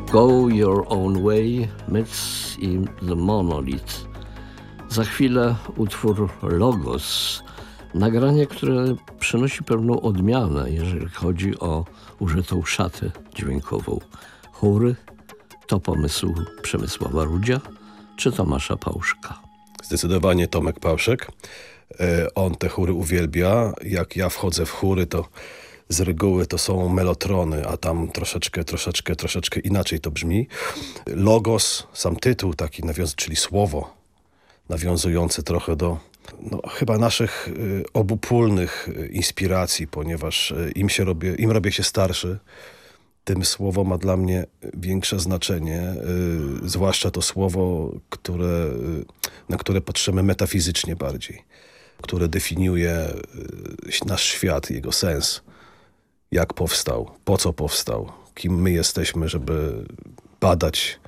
Go Your Own Way, Myths i The Monolith. Za chwilę utwór Logos. Nagranie, które przynosi pewną odmianę, jeżeli chodzi o użytą szatę dźwiękową. Chóry to pomysł Przemysława Rudzia czy Tomasza Pałszka? Zdecydowanie Tomek Pałszek. On te chóry uwielbia. Jak ja wchodzę w chóry, to z reguły to są melotrony, a tam troszeczkę inaczej to brzmi. Logos, sam tytuł taki, czyli słowo, nawiązujące trochę do chyba naszych obopólnych inspiracji, ponieważ im robię się starszy, tym słowo ma dla mnie większe znaczenie, zwłaszcza to słowo, na które patrzymy metafizycznie bardziej, które definiuje nasz świat, jego sens, jak powstał, po co powstał, kim my jesteśmy, żeby badać